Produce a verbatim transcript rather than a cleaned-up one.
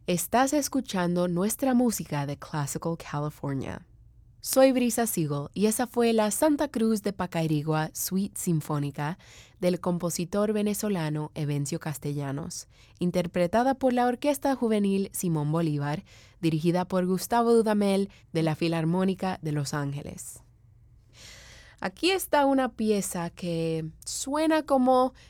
Estás escuchando nuestra música de Classical California. Soy Brisa Siegel y esa fue la Santa Cruz de Pacairigua Suite Sinfónica del compositor venezolano Evencio Castellanos, interpretada por la Orquesta Juvenil Simón Bolívar, dirigida por Gustavo Dudamel de la Filarmónica de Los Ángeles. Aquí está una pieza que suena como